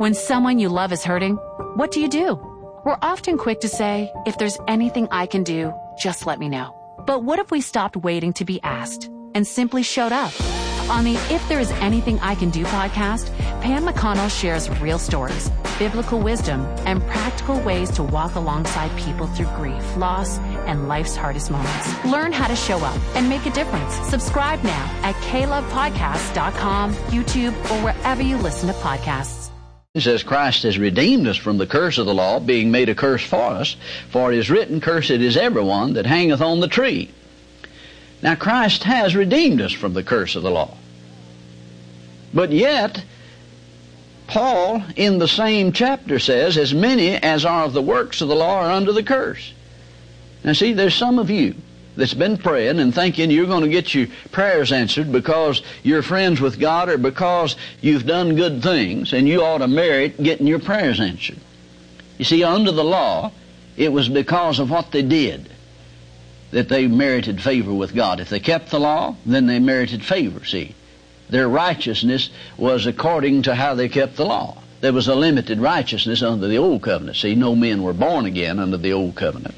When someone you love is hurting, what do? We're often quick to say, if there's anything I can do, just let me know. But what if we stopped waiting to be asked and simply showed up? On the If There Is Anything I Can Do podcast, Pam McConnell shares real stories, biblical wisdom, and practical ways to walk alongside people through grief, loss, and life's hardest moments. Learn how to show up and make a difference. Subscribe now at KLovePodcasts.com, YouTube, or wherever you listen to podcasts. It says Christ has redeemed us from the curse of the law, being made a curse for us, for it is written, Cursed is everyone that hangeth on the tree. Now Christ has redeemed us from the curse of the law. But yet, Paul in the same chapter says, as many as are of the works of the law are under the curse. Now see, there's some of you that's been praying and thinking you're going to get your prayers answered because you're friends with God or because you've done good things and you ought to merit getting your prayers answered. You see, under the law, it was because of what they did that they merited favor with God. If they kept the law, then they merited favor, see. Their righteousness was according to how they kept the law. There was a limited righteousness under the old covenant. See, no men were born again under the old covenant.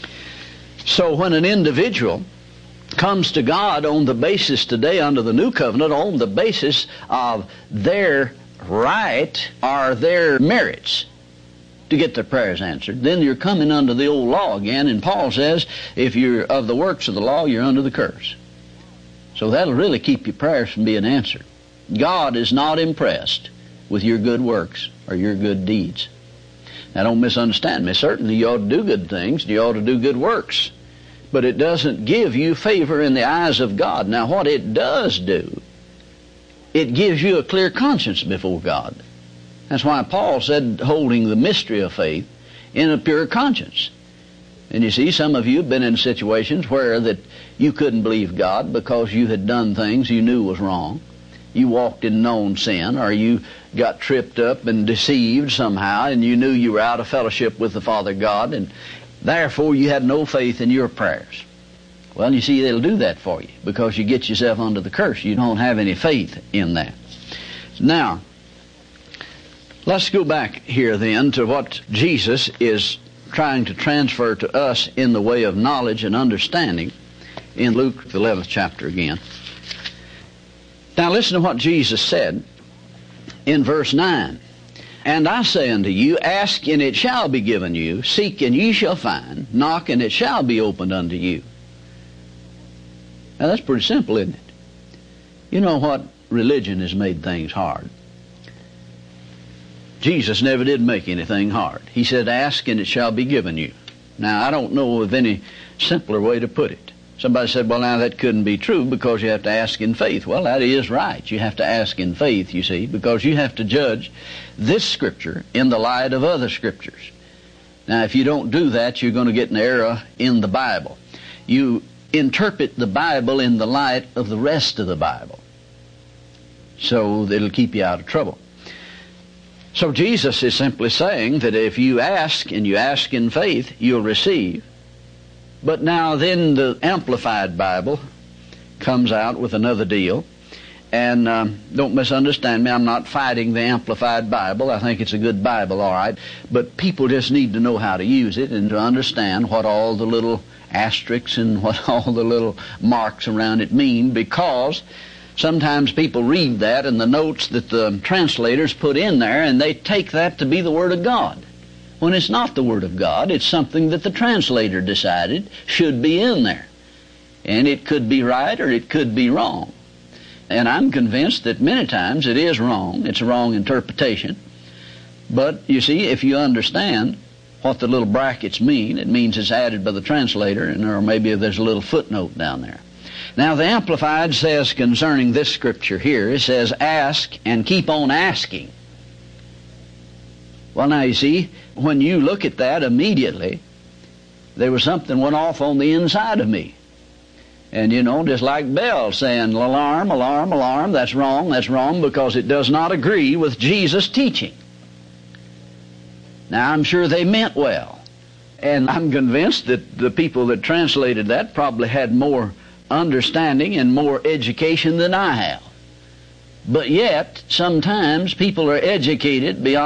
So when an individual comes to God on the basis today under the new covenant, on the basis of their right or their merits to get their prayers answered, then you're coming under the old law again. And Paul says, if you're of the works of the law, you're under the curse. So that'll really keep your prayers from being answered. God is not impressed with your good works or your good deeds. Now don't misunderstand me. Certainly you ought to do good things and you ought to do good works. But it doesn't give you favor in the eyes of God. Now what it does do, it gives you a clear conscience before God. That's why Paul said, holding the mystery of faith in a pure conscience. And you see, some of you have been in situations where that you couldn't believe God because you had done things you knew was wrong. You walked in known sin, or you got tripped up and deceived somehow, and you knew you were out of fellowship with the Father God, and therefore you had no faith in your prayers. Well, you see, they'll do that for you because you get yourself under the curse. You don't have any faith in that. Now, let's go back here then to what Jesus is trying to transfer to us in the way of knowledge and understanding in Luke, the 11th chapter again. Now listen to what Jesus said in verse 9. And I say unto you, ask and it shall be given you, seek and ye shall find, knock and it shall be opened unto you. Now that's pretty simple, isn't it? You know what? Religion has made things hard. Jesus never did make anything hard. He said, ask and it shall be given you. Now I don't know of any simpler way to put it. Somebody said, well, now that couldn't be true because you have to ask in faith. Well, that is right. You have to ask in faith, you see, because you have to judge this Scripture in the light of other Scriptures. Now, if you don't do that, you're going to get an error in the Bible. You interpret the Bible in the light of the rest of the Bible. So it'll keep you out of trouble. So Jesus is simply saying that if you ask and you ask in faith, you'll receive. But now then the Amplified Bible comes out with another deal. And don't misunderstand me, I'm not fighting the Amplified Bible. I think it's a good Bible, all right. But people just need to know how to use it and to understand what all the little asterisks and what all the little marks around it mean, because sometimes people read that and the notes that the translators put in there, and they take that to be the Word of God. When it's not the Word of God, it's something that the translator decided should be in there. And it could be right or it could be wrong. And I'm convinced that many times it is wrong. It's a wrong interpretation. But, you see, if you understand what the little brackets mean, it means it's added by the translator, and or maybe there's a little footnote down there. Now, the Amplified says concerning this Scripture here, it says, ask and keep on asking. Well, now, you see, when you look at that immediately, there was something went off on the inside of me. And, you know, just like Bell saying, alarm, alarm, alarm, that's wrong, because it does not agree with Jesus' teaching. Now, I'm sure they meant well. And I'm convinced that the people that translated that probably had more understanding and more education than I have. But yet, sometimes people are educated beyond